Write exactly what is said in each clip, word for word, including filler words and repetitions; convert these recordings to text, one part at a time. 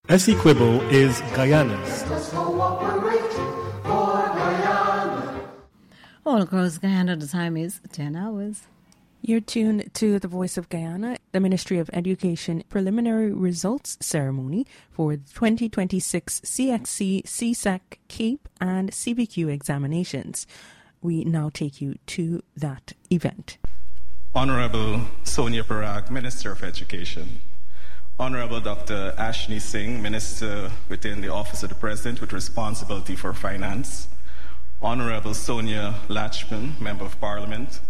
Essequibo is Guyana's. All across Guyana, the time is ten hours. You're tuned to the Voice of Guyana, the Ministry of Education preliminary results ceremony for the twenty twenty-six C X C, C S A C, CAPE and C B Q examinations. We now take you to that event. Honorable Sonia Parag, Minister of Education. Honorable Doctor Ashni Singh, Minister within the Office of the President with responsibility for finance. Honorable Sonia Latchman, Member of Parliament.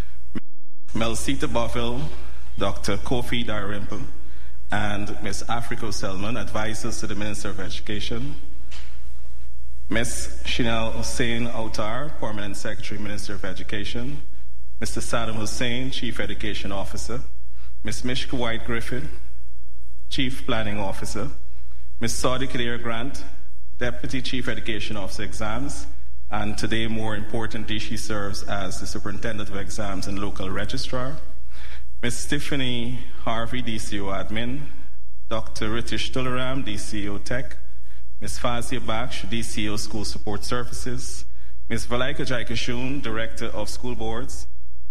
Melsita Bovill, Doctor Kofi Dalrymple, and Miz Africa Selman, advisors to the Minister of Education. Miz Chanel Hussein Autar, Permanent Secretary, Minister of Education. Mister Saddam Hussein, Chief Education Officer. Miz Mishka White Griffin, Chief Planning Officer. Miz Saudi Kadir Grant, Deputy Chief Education Officer Exams. And today, more importantly, she serves as the Superintendent of Exams and Local Registrar. Miz Tiffany Harvey, D C O Admin. Doctor Ritish Tularam, D C O Tech. Miz Fazia Baksh, D C O School Support Services. Miz Valaika Jaikashun, Director of School Boards.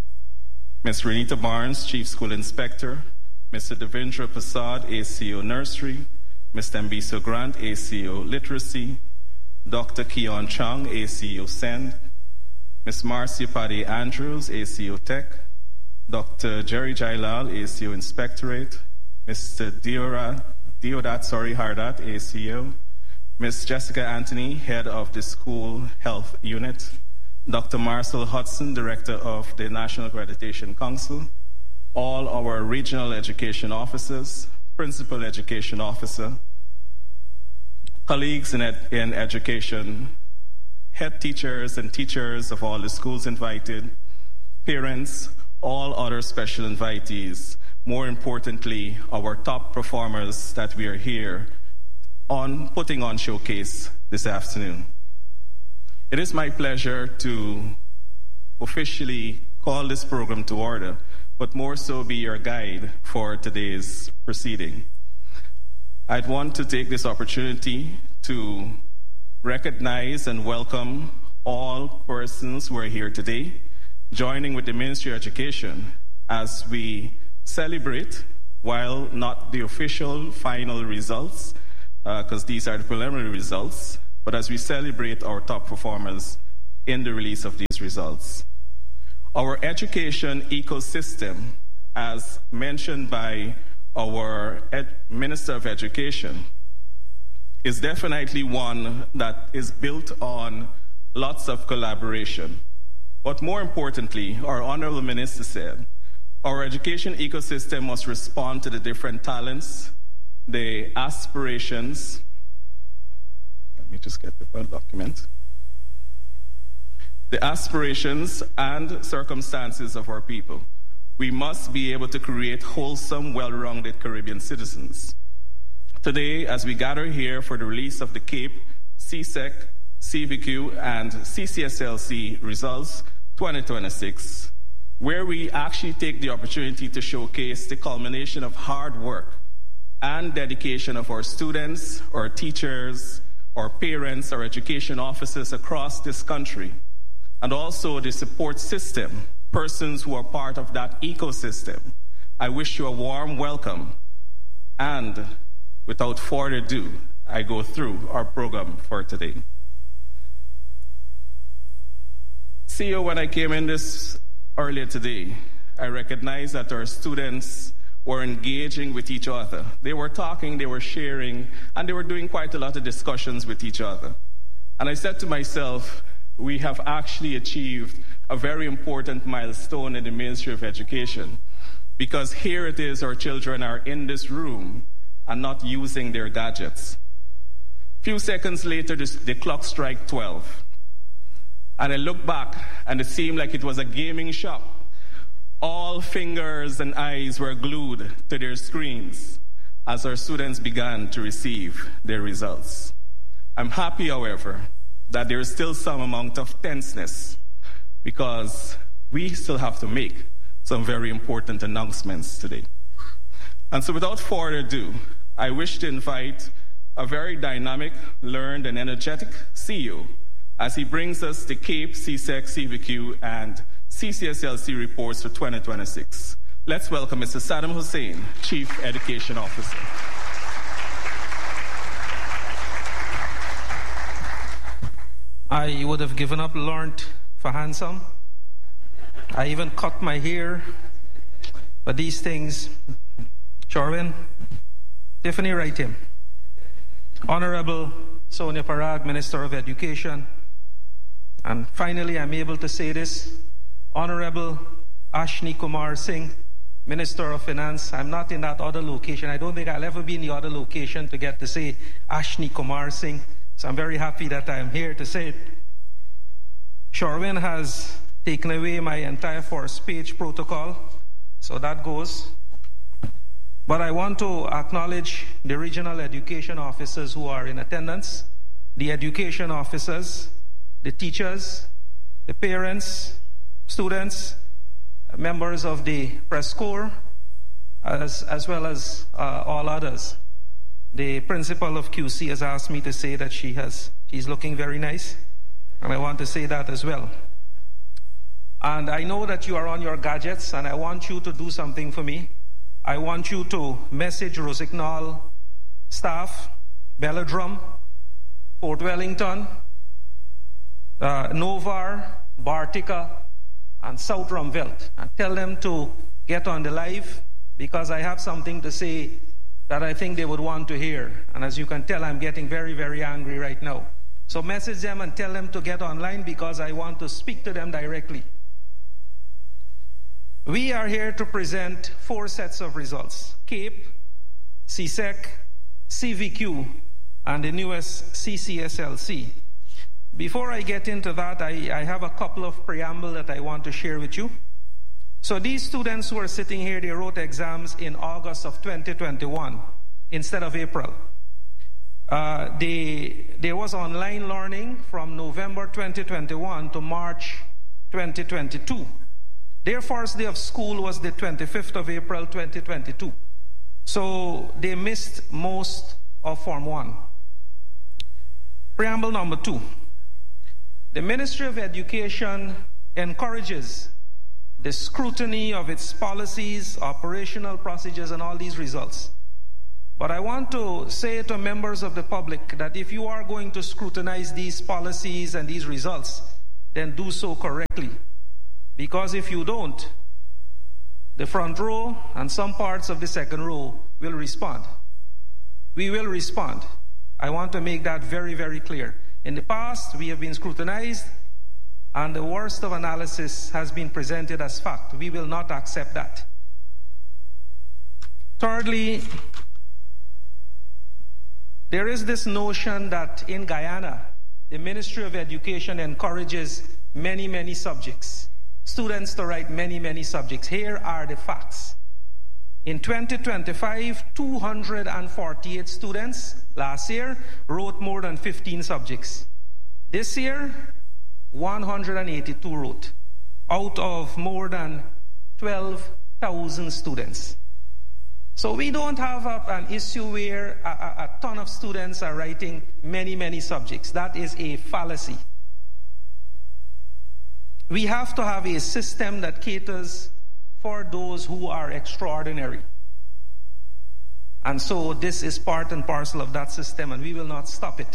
Miz Renita Barnes, Chief School Inspector. Mister Devendra Prasad, A C O Nursery. Mister Mbiso Grant, A C O Literacy. Doctor Keon Chung, A C O Send. Miz Marcia Paddy Andrews, A C O Tech. Doctor Jerry Jailal, A C O Inspectorate. Mister Diodat, Diodat sorry, Hardat, A C O. Miz Jessica Anthony, Head of the School Health Unit. Doctor Marcel Hudson, Director of the National Accreditation Council. All our regional education officers, Principal Education Officer, colleagues in, ed- in education, head teachers and teachers of all the schools invited, parents, all other special invitees, more importantly, our top performers that we are here on putting on showcase this afternoon. It is my pleasure to officially call this program to order, but more so be your guide for today's proceeding. I'd want to take this opportunity to recognize and welcome all persons who are here today, joining with the Ministry of Education as we celebrate, while not the official final results, because uh, these are the preliminary results, but as we celebrate our top performers in the release of these results. Our education ecosystem, as mentioned by our Ed- Minister of Education, is definitely one that is built on lots of collaboration. But more importantly, our Honorable Minister said, our education ecosystem must respond to the different talents, the aspirations. Let me just get the document. The aspirations and circumstances of our people. We must be able to create wholesome, well-rounded Caribbean citizens. Today, as we gather here for the release of the CAPE, C S E C, C B Q, and C C S L C results twenty twenty-six, where we actually take the opportunity to showcase the culmination of hard work and dedication of our students, our teachers, our parents, our education officers across this country, and also the support system, persons who are part of that ecosystem. I wish you a warm welcome. And without further ado, I go through our program for today. C E O, when I came in this earlier today, I recognized that our students were engaging with each other. They were talking, they were sharing, and they were doing quite a lot of discussions with each other. And I said to myself, we have actually achieved a very important milestone in the Ministry of Education, because here it is, our children are in this room and not using their gadgets. A few seconds later, this, the clock struck twelve. And I looked back, and it seemed like it was a gaming shop. All fingers and eyes were glued to their screens as our students began to receive their results. I'm happy, however, that there is still some amount of tenseness, because we still have to make some very important announcements today. And so without further ado, I wish to invite a very dynamic, learned, and energetic C E O, as he brings us the CAPE, C SEC, C V Q, and C C S L C reports for twenty twenty-six. Let's welcome Mister Saddam Hussein, Chief Education Officer. I would have given up learnt for handsome. I even cut my hair. But these things, Sherwin, Tiffany, write him. Honorable Sonia Parag, Minister of Education. And finally, I'm able to say this. Honorable Ashni Kumar Singh, Minister of Finance. I'm not in that other location. I don't think I'll ever be in the other location to get to say Ashni Kumar Singh. So I'm very happy that I'm here to say it. Sherwin has taken away my entire first page protocol, so that goes. But I want to acknowledge the regional education officers who are in attendance, the education officers, the teachers, the parents, students, members of the press corps, as, as well as uh, all others. The principal of Q C has asked me to say that she has, she's looking very nice, and I want to say that as well. And I know that you are on your gadgets, and I want you to do something for me. I want you to message Rosignol staff, Belladrum, Fort Wellington, uh, Novar, Bartica, and South Rumvelt, and tell them to get on the live, because I have something to say that I think they would want to hear. And as you can tell, I'm getting very, very angry right now. So message them and tell them to get online, because I want to speak to them directly. We are here to present four sets of results: CAPE, C SEC, C V Q, and the newest C C S L C. Before I get into that, I, I have a couple of preamble that I want to share with you. So these students who are sitting here, they wrote exams in August of twenty twenty-one instead of April. Uh, they, there was online learning from November twenty twenty-one to March twenty twenty-two. Their first day of school was the twenty-fifth of April twenty twenty-two. So they missed most of Form one. Preamble number two. The Ministry of Education encourages the scrutiny of its policies, operational procedures, and all these results. But I want to say to members of the public that if you are going to scrutinize these policies and these results, then do so correctly. Because if you don't, the front row and some parts of the second row will respond. We will respond. I want to make that very, very clear. In the past, we have been scrutinized, and the worst of analysis has been presented as fact. We will not accept that. Thirdly, there is this notion that in Guyana, the Ministry of Education encourages many, many subjects. Students to write many, many subjects. Here are the facts. In twenty twenty-five, two hundred forty-eight students last year wrote more than fifteen subjects. This year, one hundred eighty-two wrote, out of more than twelve thousand students. So we don't have a, an issue where a, a, a ton of students are writing many, many subjects. That is a fallacy. We have to have a system that caters for those who are extraordinary. And so this is part and parcel of that system, and we will not stop it.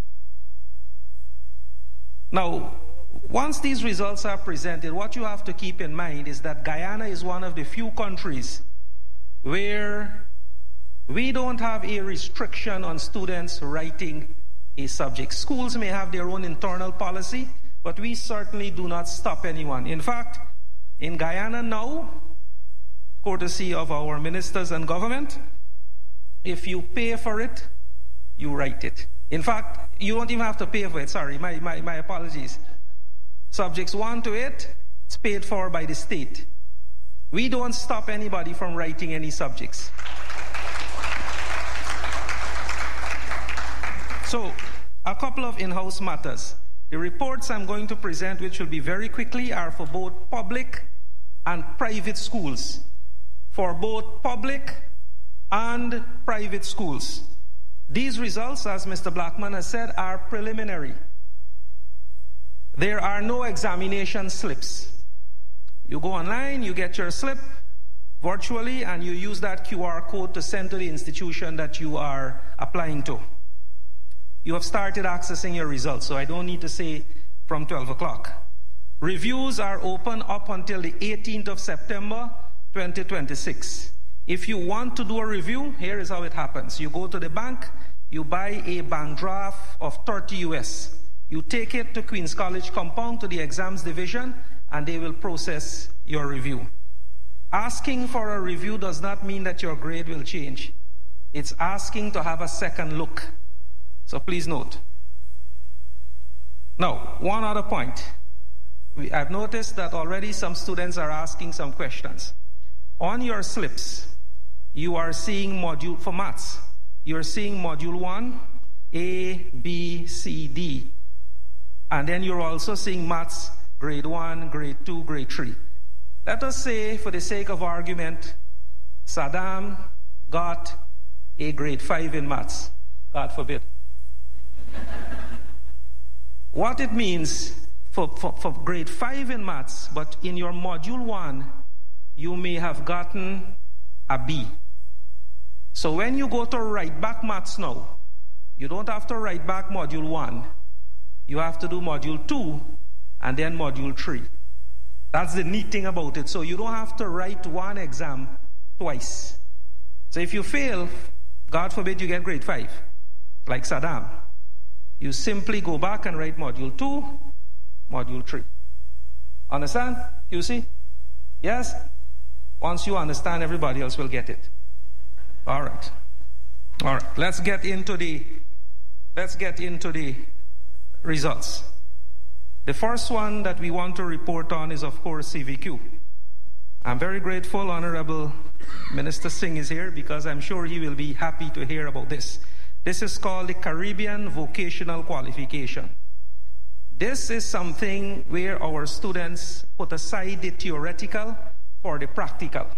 Now, once these results are presented, what you have to keep in mind is that Guyana is one of the few countries where we don't have a restriction on students writing a subject. Schools may have their own internal policy, but we certainly do not stop anyone. In fact, in Guyana now, courtesy of our ministers and government, if you pay for it, you write it. In fact, you don't even have to pay for it. Sorry, my, my, my apologies. Subjects one to eight, it's paid for by the state. We don't stop anybody from writing any subjects. So, a couple of in-house matters. The reports I'm going to present, which will be very quickly, are for both public and private schools. For both public and private schools. These results, as Mister Blackman has said, are preliminary. There are no examination slips. You go online, you get your slip virtually, and you use that Q R code to send to the institution that you are applying to. You have started accessing your results, so I don't need to say from twelve o'clock. Reviews are open up until the eighteenth of September, twenty twenty-six. If you want to do a review, here is how it happens. You go to the bank, you buy a bank draft of thirty U S. You take it to Queens College compound to the exams division, and they will process your review. Asking for a review does not mean that your grade will change. It's asking to have a second look. So please note. Now, one other point. We, I've noticed that already some students are asking some questions. On your slips, you are seeing module for maths. You're seeing module one, A, B, C, D. And then you're also seeing maths grade one, grade two, grade three. Let us say, for the sake of argument, Saddam got a grade five in maths. God forbid. What it means for, for, for grade five in maths, but in your module one, you may have gotten a B. So when you go to write back maths now, you don't have to write back module one. You have to do module two and then module three. That's the neat thing about it. So you don't have to write one exam twice. So if you fail, God forbid you get grade five, like Saddam. You simply go back and write module two, module three. Understand? You see? Yes? Once you understand, everybody else will get it. All right. All right. Let's get into the let's get into the results. The first one that we want to report on is, of course, C V Q. I'm very grateful Honorable Minister Singh is here, because I'm sure he will be happy to hear about this. This is called the Caribbean Vocational Qualification. This is something where our students put aside the theoretical for the practical.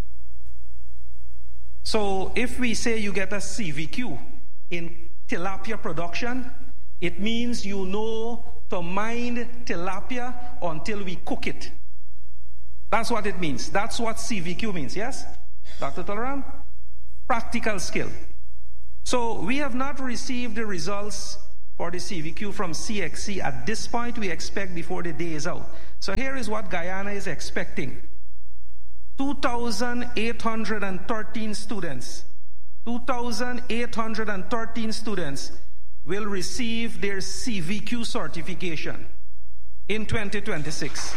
So if we say you get a C V Q in tilapia production, it means you know to mind tilapia until we cook it. That's what it means. That's what C V Q means, yes? Doctor Toleran? Practical skill. So we have not received the results for the C V Q from C X C at this point. We expect before the day is out. So here is what Guyana is expecting. two thousand eight hundred thirteen students, two thousand eight hundred thirteen students will receive their C V Q certification in twenty twenty-six.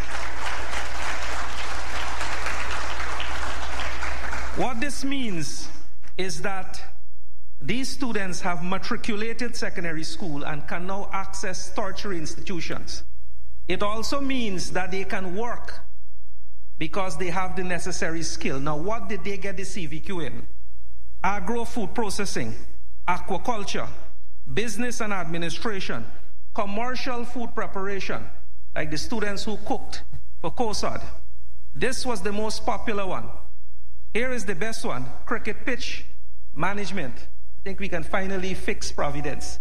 What this means is that these students have matriculated secondary school and can now access tertiary institutions. It also means that they can work because they have the necessary skill. Now, what did they get the C V Q in? Agro-food processing, aquaculture, business and administration, commercial food preparation, like the students who cooked for COSAD. This was the most popular one. Here is the best one, cricket pitch management. I think we can finally fix Providence.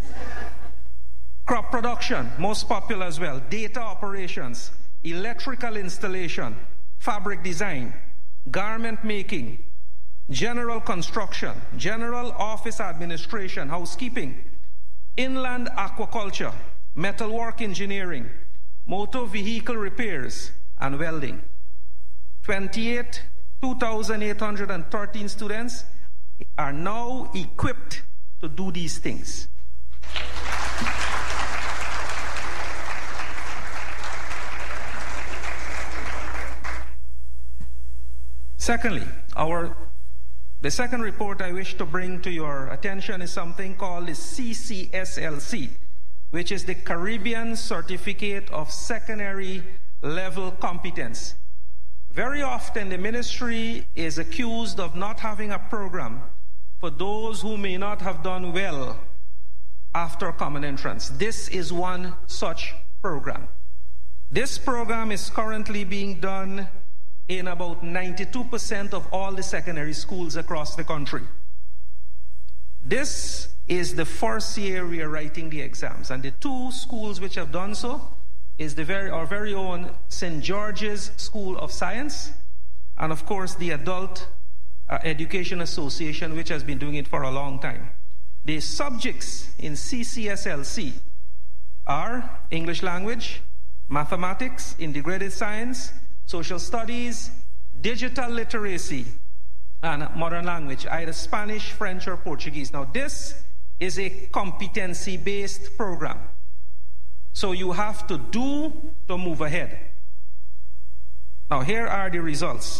Crop production, most popular as well. Data operations, electrical installation, fabric design, garment making, general construction, general office administration, housekeeping, inland aquaculture, metalwork engineering, motor vehicle repairs, and welding. twenty-eight, two thousand eight hundred thirteen students are now equipped to do these things. Secondly, our the second report I wish to bring to your attention is something called the C C S L C, which is the Caribbean Certificate of Secondary Level Competence. Very often the ministry is accused of not having a program for those who may not have done well after common entrance. This is one such program. This program is currently being done in about ninety-two percent of all the secondary schools across the country. This is the first year we are writing the exams, and the two schools which have done so is the very, our very own Saint George's School of Science, and of course the Adult uh, Education Association, which has been doing it for a long time. The subjects in C C S L C are English language, mathematics, integrated science, social studies, digital literacy, and modern language, either Spanish, French, or Portuguese. Now, this is a competency-based program. So you have to do to move ahead. Now, here are the results.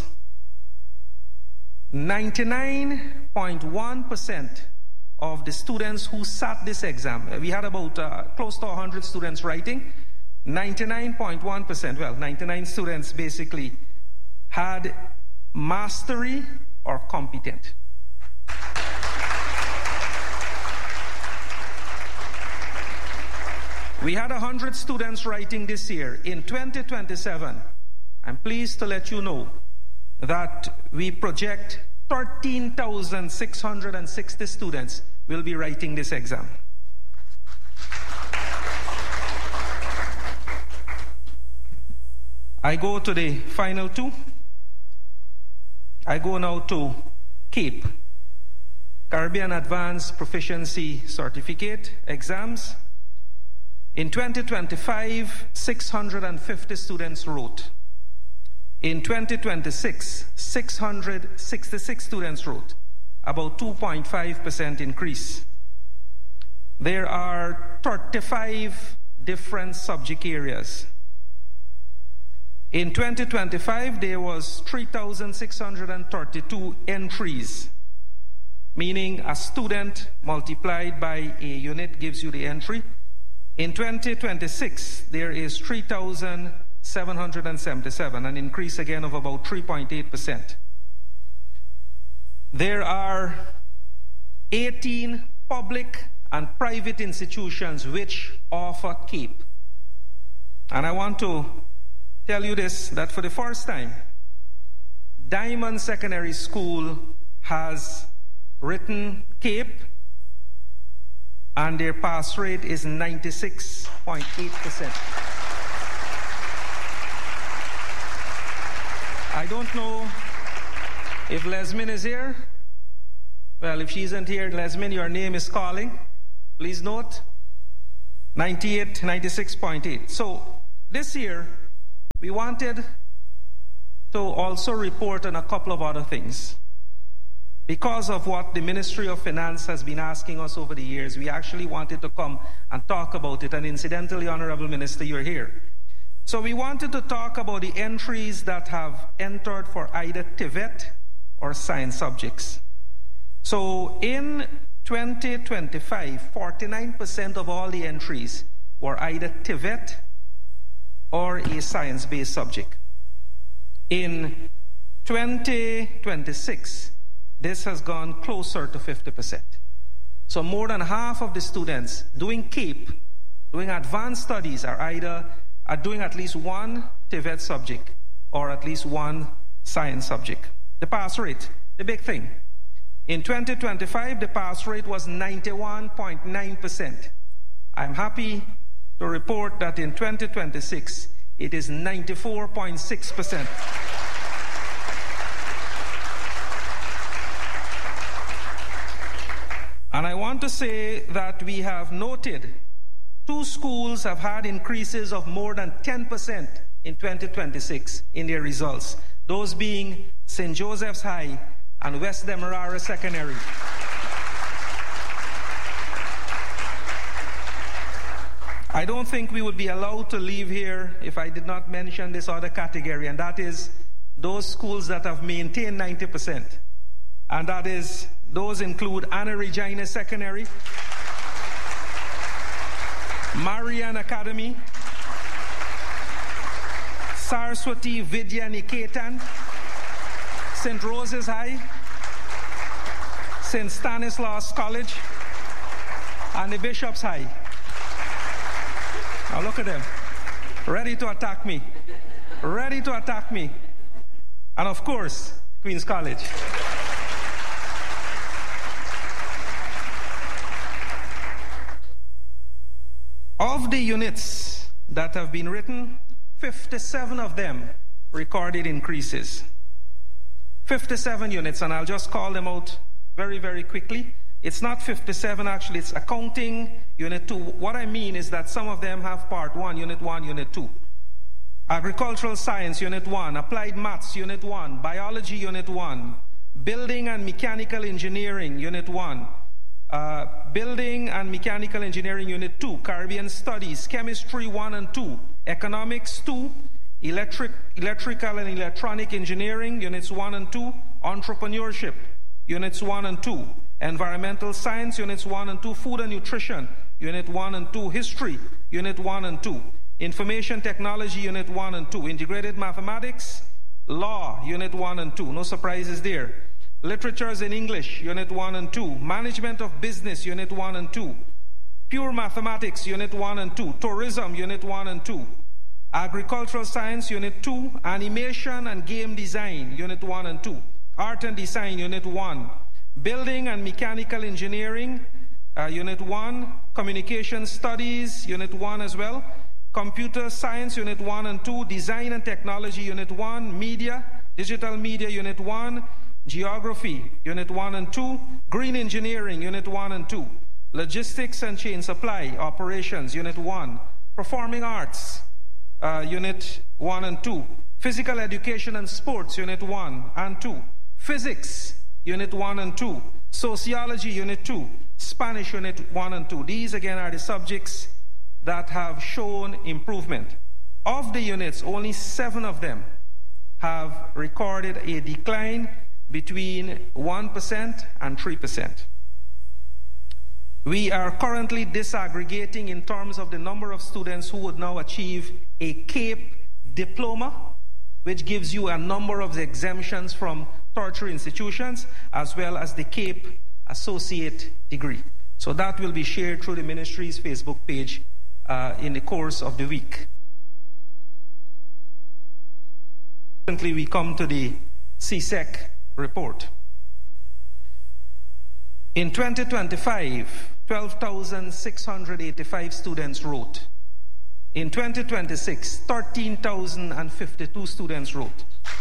ninety-nine point one percent of the students who sat this exam, we had about uh, close to one hundred students writing, ninety-nine point one percent, well, ninety-nine students basically had mastery or competent. We had one hundred students writing this year. In twenty twenty-seven, I'm pleased to let you know that we project thirteen thousand six hundred sixty students will be writing this exam. I go to the final two. I go now to CAPE, Caribbean Advanced Proficiency Certificate exams. In twenty twenty-five, six hundred fifty students wrote. In twenty twenty-six, six hundred sixty-six students wrote, about two point five percent increase. There are thirty-five different subject areas. In twenty twenty-five, there was three thousand six hundred thirty-two entries, meaning a student multiplied by a unit gives you the entry. In twenty twenty-six, there is three thousand seven hundred seventy-seven, an increase again of about three point eight percent. There are eighteen public and private institutions which offer CAPE. And I want to tell you this, that for the first time, Diamond Secondary School has written CAPE, and their pass rate is ninety-six point eight percent. I don't know if Lesmin is here. Well, if she isn't here, Lesmin, your name is calling. Please note, ninety-eight, ninety-six point eight. So this year, we wanted to also report on a couple of other things. Because of what the Ministry of Finance has been asking us over the years, we actually wanted to come and talk about it. And incidentally, Honorable Minister, you're here. So we wanted to talk about the entries that have entered for either T V E T or science subjects. So in twenty twenty-five, forty-nine percent of all the entries were either T V E T or a science-based subject. In twenty twenty-six, this has gone closer to fifty percent. So more than half of the students doing CAPE, doing advanced studies, are either are doing at least one T V E T subject or at least one science subject. The pass rate, the big thing. In twenty twenty-five, the pass rate was ninety-one point nine percent. I'm happy to report that in twenty twenty-six, it is ninety-four point six percent. And I want to say that we have noted two schools have had increases of more than ten percent in twenty twenty-six in their results, those being Saint Joseph's High and West Demerara Secondary. I don't think we would be allowed to leave here if I did not mention this other category, and that is those schools that have maintained ninety percent. And that is, those include Anna Regina Secondary, Marian Academy, Saraswati Vidya Niketan, Saint Rose's High, Saint Stanislaus College, and the Bishop's High. Now look at them, ready to attack me, ready to attack me. And of course, Queen's College. Of the units that have been written, fifty-seven of them recorded increases. fifty-seven units, and I'll just call them out very, very quickly. It's not fifty-seven, actually, it's accounting, unit two. What I mean is that some of them have part one, unit one, unit two. Agricultural science, unit one. Applied maths, unit one. Biology, unit one. Building and mechanical engineering, unit one. Uh, building and mechanical engineering, unit two. Caribbean studies, chemistry one and two. Economics two. Electric, electrical and electronic engineering, units one and two. Entrepreneurship, units one and two. Environmental science, units one and two. Food and nutrition, unit one and two. History, unit one and two. Information technology, unit one and two. Integrated mathematics, law, unit one and two. No surprises there. Literatures in English, unit one and two. Management of business, unit one and two. Pure mathematics, unit one and two. Tourism, unit one and two. Agricultural science, unit two. Animation and game design, unit one and two. Art and design, unit one. Building and mechanical engineering, uh, unit one. Communication studies, unit one as well. Computer science, unit one and two. Design and technology, unit one. Media, digital media, unit one. Geography, unit one and two. Green engineering, unit one and two. Logistics and chain supply operations, unit one. Performing arts, uh, unit one and two. Physical education and sports, unit one and two. Physics, unit one and two. Sociology, unit two. Spanish, unit one and two. These again are the subjects that have shown improvement. Of the units, only seven of them have recorded a decline between one percent and three percent. We are currently disaggregating in terms of the number of students who would now achieve a CAPE diploma, which gives you a number of the exemptions from tertiary institutions, as well as the CAPE associate degree. So that will be shared through the ministry's Facebook page uh, in the course of the week. Currently, we come to the C S E C report. In twenty twenty-five, twelve thousand six hundred eighty-five students wrote. In twenty twenty-six, thirteen thousand fifty-two students wrote.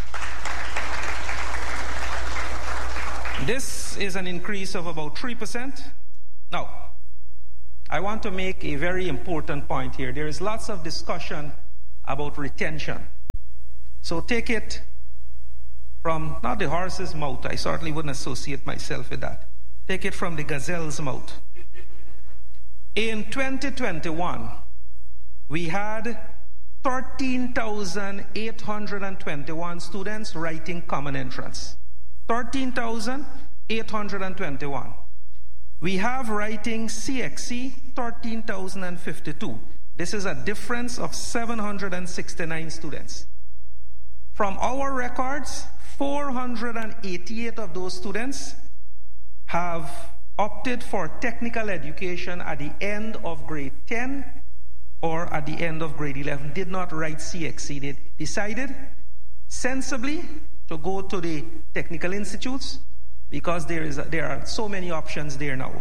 This is an increase of about three percent. Now, I want to make a very important point here. There is lots of discussion about retention. So take it from, not the horse's mouth, I certainly wouldn't associate myself with that. Take it from the gazelle's mouth. In twenty twenty-one, we had thirteen thousand eight hundred twenty-one students writing common entrance. thirteen thousand eight hundred twenty-one. We have writing C X C thirteen thousand fifty-two. This is a difference of seven hundred sixty-nine students. From our records, four hundred eighty-eight of those students have opted for technical education at the end of grade ten or at the end of grade eleven, did not write C X C. They decided sensibly to go to the technical institutes because there is a, there are so many options there now.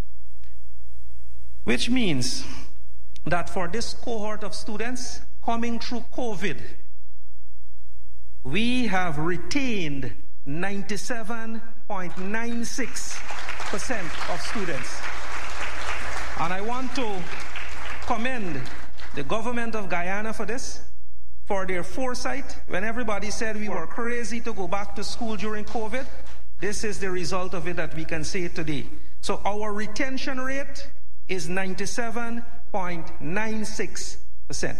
Which means that for this cohort of students coming through COVID, we have retained ninety-seven point nine six percent of students. And I want to commend the government of Guyana for this, for their foresight. When everybody said we were crazy to go back to school during COVID, this is the result of it that we can say today. So our retention rate is ninety-seven point nine six percent.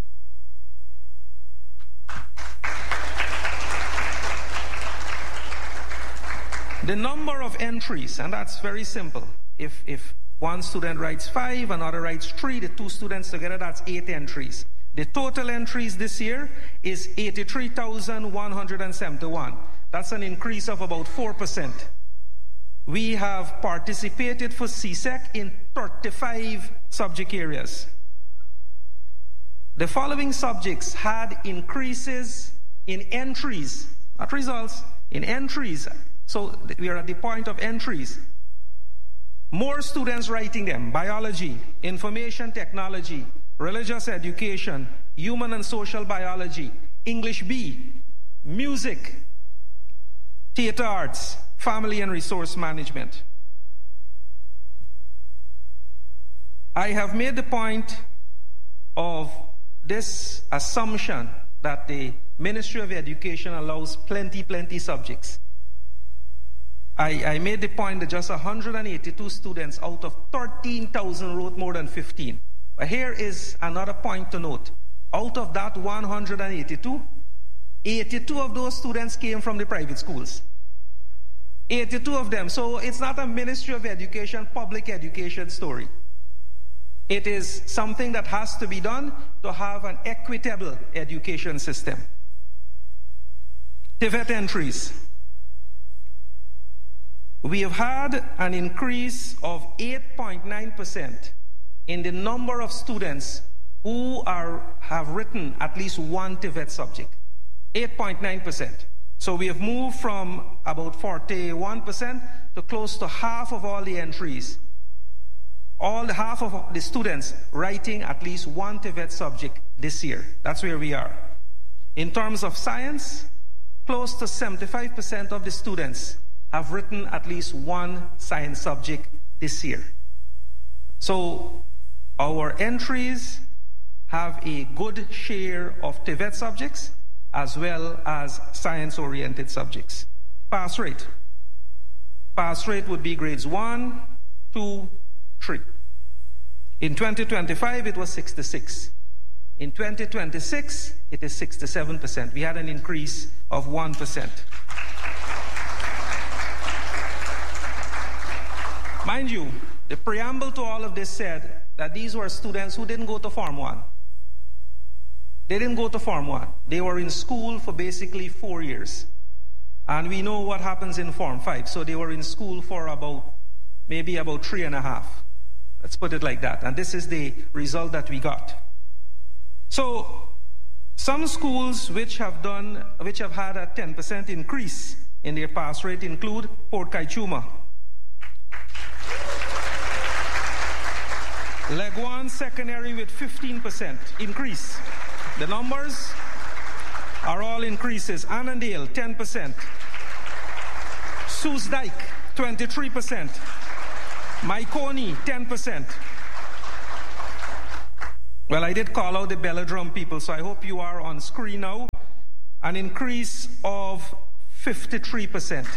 The number of entries, and that's very simple. If, if one student writes five, another writes three, the two students together, that's eight entries. The total entries this year is eighty-three thousand one hundred seventy-one. That's an increase of about four percent. We have participated for C S E C in thirty-five subject areas. The following subjects had increases in entries, not results, in entries. So we are at the point of entries. More students writing them: biology, information technology, religious education, human and social biology, English B, music, theater arts, family and resource management. I have made the point of this assumption that the Ministry of Education allows plenty, plenty subjects. I, I made the point that just one hundred eighty-two students out of thirteen thousand wrote more than fifteen. But here is another point to note. Out of that one hundred eighty-two, eighty-two of those students came from the private schools. eighty-two of them. So it's not a Ministry of Education, public education story. It is something that has to be done to have an equitable education system. TVET entries. We have had an increase of eight point nine percent in the number of students who are, have written at least one TVET subject. eight point nine percent. So we have moved from about forty-one percent to close to half of all the entries. All half of the students writing at least one TVET subject this year. That's where we are. In terms of science, close to seventy-five percent of the students have written at least one science subject this year. So our entries have a good share of TVET subjects as well as science-oriented subjects. Pass rate. Pass rate would be grades one, two, three. In twenty twenty-five, it was sixty-six. In twenty twenty-six, it is sixty-seven percent. We had an increase of one percent. Mind you, the preamble to all of this said that these were students who didn't go to Form one. They didn't go to Form one. They were in school for basically four years. And we know what happens in Form five. So they were in school for about, maybe about three and a half. Let's put it like that. And this is the result that we got. So some schools which have done, which have had a ten percent increase in their pass rate include Port Kaituma, Leguan Secondary with fifteen percent increase. The numbers are all increases. Annandale, ten percent. Soesdijk, twenty-three percent. Maikoni, ten percent. Well, I did call out the Belladrum people, so I hope you are on screen now. An increase of fifty-three percent.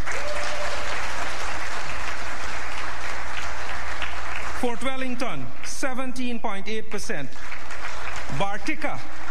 Fort Wellington, seventeen point eight percent. Bartica,